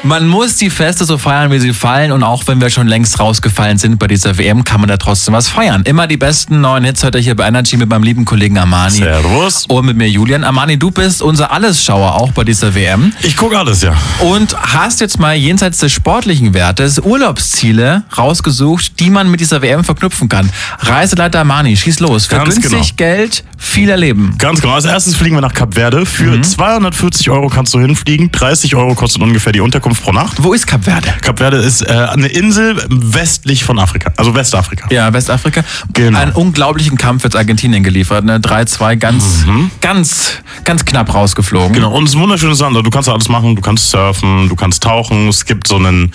Man muss die Feste so feiern, wie sie fallen. Und auch wenn wir schon längst rausgefallen sind bei dieser WM, kann man da trotzdem was feiern. Immer die besten neuen Hits heute hier bei Energy mit meinem lieben Kollegen Armani. Servus. Und mit mir Julian. Armani, du bist unser Allesschauer auch bei dieser WM. Ich gucke alles, ja. Und hast jetzt mal jenseits des sportlichen Wertes Urlaubsziele rausgesucht, die man mit dieser WM verknüpfen kann. Reiseleiter Armani, schieß los. Für Ganz günstig genau. Geld, viel erleben. Ganz genau. Als erstes fliegen wir nach Kap Verde. Für 240 € kannst du hinfliegen. 30 € kostet ungefähr die Unterkunft pro Nacht. Wo ist Kap Verde? Kap Verde ist eine Insel westlich von Afrika, also Westafrika. Ja, Westafrika. Genau. Einen unglaublichen Kampf jetzt Argentinien geliefert. Ne? 3-2, ganz knapp rausgeflogen. Genau, und es ist ein wunderschönes Land. Du kannst da alles machen, du kannst surfen, du kannst tauchen. Es gibt einen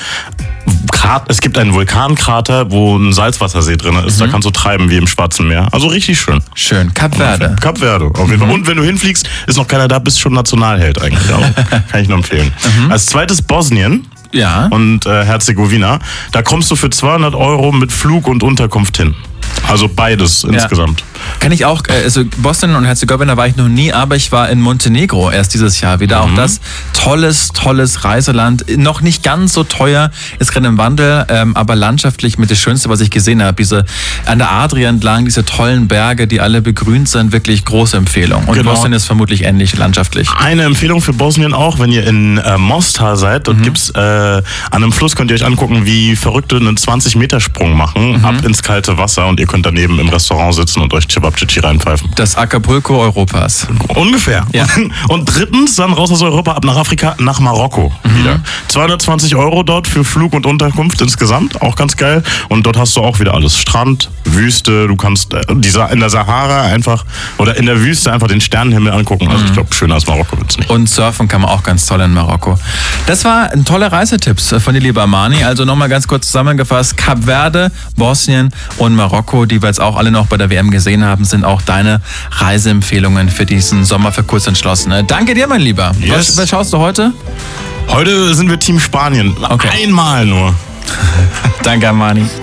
Vulkankrater, wo ein Salzwassersee drin ist. Da kannst du treiben wie im Schwarzen Meer. Also richtig schön. Schön. Kap Verde. Kap Verde, auf jeden Fall. Und wenn du hinfliegst, ist noch keiner da, bist schon Nationalheld eigentlich. Auch. Kann ich nur empfehlen. Als zweites Bosnien. Ja. Und Herzegowina. Da kommst du für 200 € mit Flug und Unterkunft hin. Also beides insgesamt. Kann ich auch, also Bosnien und Herzegowina war ich noch nie, aber ich war in Montenegro erst dieses Jahr wieder. Auch das tolles Reiseland. Noch nicht ganz so teuer, ist gerade im Wandel, aber landschaftlich mit das Schönste, was ich gesehen habe. Diese an der Adria entlang, diese tollen Berge, die alle begrünt sind, wirklich große Empfehlung. Und Genau. Bosnien ist vermutlich ähnlich landschaftlich. Eine Empfehlung für Bosnien auch, wenn ihr in Mostar seid, dort gibt's an einem Fluss, könnt ihr euch angucken, wie Verrückte einen 20-Meter-Sprung machen, ab ins kalte Wasser, und ihr könnt daneben im Restaurant sitzen und euch Cevapcici reinpfeifen. Das Acapulco Europas. Ungefähr. Ja. Und drittens, dann raus aus Europa, ab nach Afrika, nach Marokko wieder. 220 € dort für Flug und Unterkunft insgesamt, auch ganz geil. Und dort hast du auch wieder alles. Strand, Wüste, du kannst in der Sahara einfach, oder in der Wüste einfach den Sternenhimmel angucken. Also ich glaube, schöner als Marokko wird's nicht. Und surfen kann man auch ganz toll in Marokko. Das war ein tolle Reisetipps von dir, lieber Armani. Also nochmal ganz kurz zusammengefasst. Kap Verde, Bosnien und Marokko, die wir jetzt auch alle noch bei der WM gesehen haben, sind auch deine Reiseempfehlungen für diesen Sommer für Kurzentschlossene. Danke dir, mein Lieber. Yes. Was schaust du heute? Heute sind wir Team Spanien. Okay. Einmal nur. Danke, Armani.